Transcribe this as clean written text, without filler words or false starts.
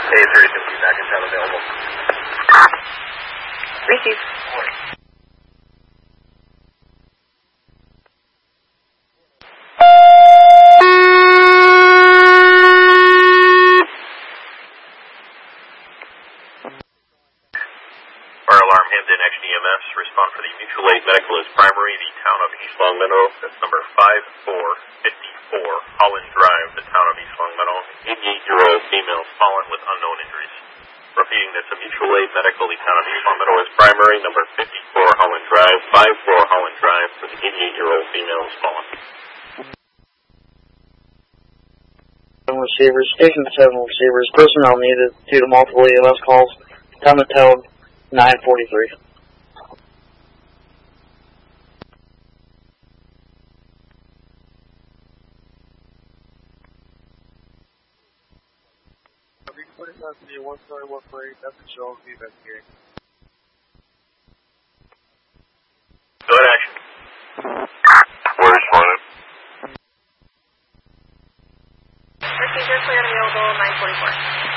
Hey, 3050 back in town available. Receive. Fire alarm Hamden XDMS. Respond for the mutual aid medical is primary, the town of East Longmeadow. That's number 5454 Holland Drive, the town of East Longmeadow. 88-year-old female fallen with unknown injuries. Repeating, that's a mutual aid medical, the town of East Longmeadow is primary, number 54 Holland Drive, 54 Holland Drive, for the 88-year-old female is fallen. Receivers, Station 7 receivers, personnel needed due to multiple EMS calls. Time of tow, 9:43. One story, one plate, that's the show, the investigation. Go ahead, action. We're responding. Procedure cleared available 9:44.